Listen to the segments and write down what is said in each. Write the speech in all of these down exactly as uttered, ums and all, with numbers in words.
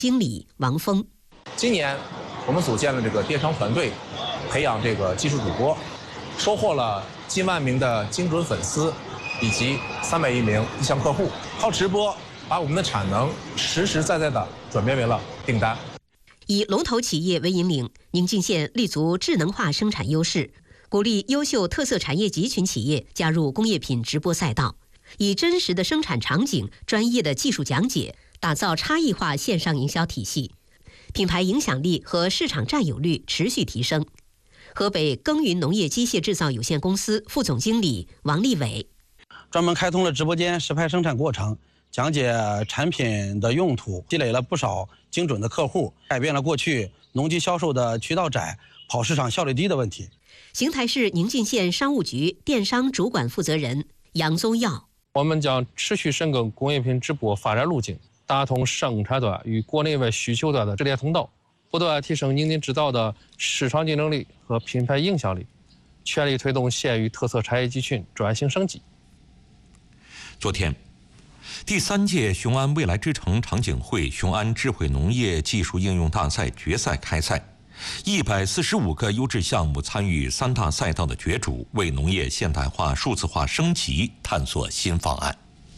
经理王峰。 今年我们组建了这个电商团队，培养这个技术主播，收获了近万名的精准粉丝，以及三百余名意向客户。靠直播把我们的产能实实在在的转变为了订单。 以龙头企业为引领，宁晋县立足智能化生产优势，鼓励优秀特色产业集群企业加入工业品直播赛道，以真实的生产场景、专业的技术讲解，打造差异化线上营销体系，品牌影响力和市场占有率持续提升。河北耕耘农业机械制造有限公司副总经理王立伟， 专门开通了直播间，实拍生产过程，讲解产品的用途，积累了不少精准的客户，改变了过去农机销售的渠道窄、跑市场效率低的问题。 邢台市宁晋县商务局电商主管负责人杨宗耀， 我们将持续深耕工业品直播发展路径，打通生产端与国内外需求端的直连通道，不断提升宁晋制造的市场竞争力和品牌影响力，全力推动县域特色产业集群转型升级。 昨天，第三届雄安未来之城场景会雄安智慧农业技术应用大赛决赛开赛，一百四十五个优质项目参与三大赛道的角逐，为农业现代化、数字化升级探索新方案。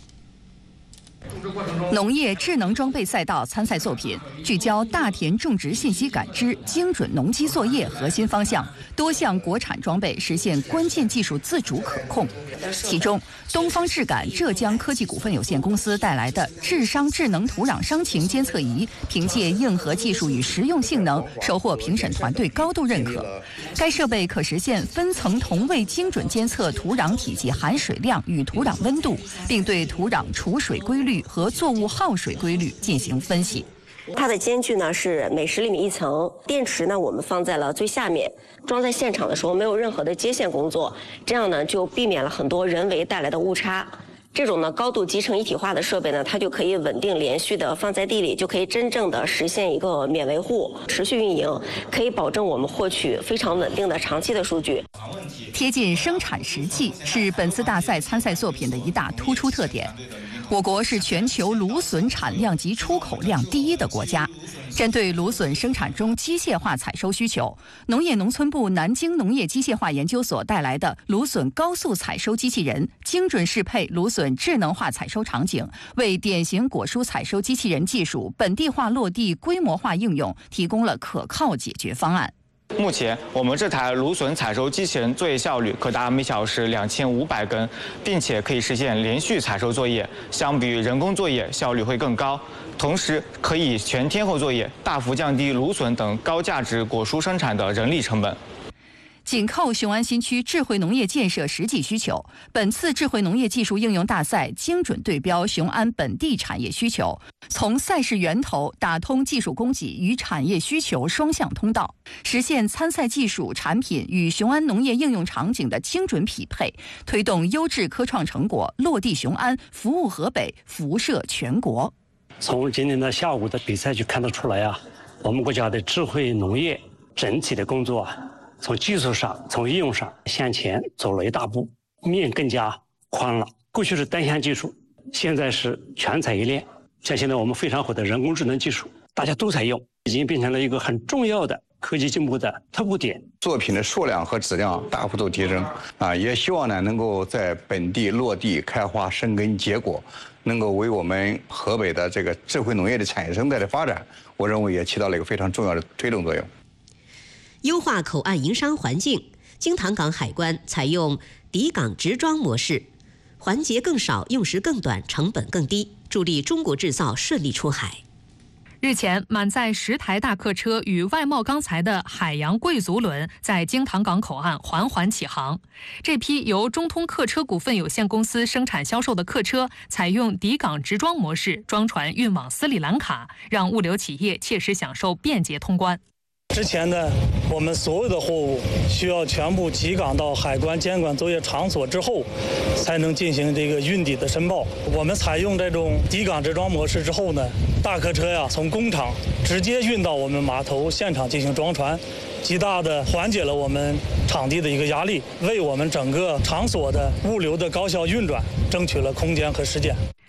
农业智能装备赛道参赛作品聚焦大田种植信息感知、精准农机作业核心方向，多项国产装备实现关键技术自主可控。其中，东方智感浙江科技股份有限公司带来的智商智能土壤伤情监测仪，凭借硬核技术与实用性能，收获评审团队高度认可。该设备可实现分层同位精准监测土壤体积含水量与土壤温度，并对土壤储水规律和作物耗水规律进行分析。 它的间距呢是每十厘米一层，电池呢我们放在了最下面，装在现场的时候没有任何的接线工作，这样呢就避免了很多人为带来的误差。这种呢高度集成一体化的设备呢，它就可以稳定连续的放在地里，就可以真正的实现一个免维护、持续运营，可以保证我们获取非常稳定的长期的数据。 贴近生产实际是本次大赛参赛作品的一大突出特点。我国是全球芦笋产量及出口量第一的国家。针对芦笋生产中机械化采收需求，农业农村部南京农业机械化研究所带来的芦笋高速采收机器人，精准适配芦笋智能化采收场景，为典型果蔬采收机器人技术本地化落地、规模化应用提供了可靠解决方案。 目前，我们这台芦笋采收机器人作业效率可达每小时两千五百根，并且可以实现连续采收作业，相比于人工作业效率会更高。同时，可以全天候作业，大幅降低芦笋等高价值果蔬生产的人力成本。 紧扣雄安新区智慧农业建设实际需求，本次智慧农业技术应用大赛精准对标雄安本地产业需求，从赛事源头打通技术供给与产业需求双向通道，实现参赛技术产品与雄安农业应用场景的精准匹配，推动优质科创成果落地雄安，服务河北，辐射全国。 从今天的下午的比赛就看得出来啊，我们国家的智慧农业整体的工作啊，从技术上、从应用上向前走了一大步，面更加宽了。过去是单项技术，现在是全采一链。像现在我们非常火的人工智能技术，大家都采用，已经变成了一个很重要的科技进步的突破点。 作品的数量和质量大幅度提升啊，也希望呢能够在本地落地开花生根结果，能够为我们河北的这个智慧农业的产业生态的发展，我认为也起到了一个非常重要的推动作用。 优化口岸营商环境，京塘港海关采用抵港直装模式，环节更少，用时更短，成本更低，助力中国制造顺利出海。 日前，满载十台大客车与外贸钢材的海洋贵族轮在京塘港口岸缓缓起航。这批由中通客车股份有限公司生产销售的客车，采用抵港直装模式，装船运往斯里兰卡，让物流企业切实享受便捷通关。 之前呢，我们所有的货物需要全部集港到海关监管作业场所之后，才能进行这个运抵的申报。我们采用这种抵港直装模式之后呢，大客车呀从工厂直接运到我们码头现场进行装船，极大的缓解了我们场地的一个压力，为我们整个场所的物流的高效运转争取了空间和时间。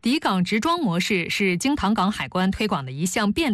抵港直装模式是京塘港海关推广的一项便利